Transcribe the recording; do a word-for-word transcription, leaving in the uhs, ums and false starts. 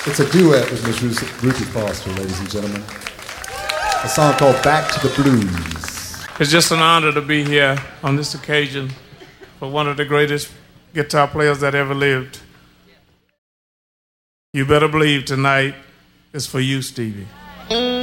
It's a duet with Miss Ruthie Foster, ladies and gentlemen. A song called Back to the Blues. It's just an honor to be here on this occasion for one of the greatest guitar players that ever lived. You better believe tonight is for you, Stevie.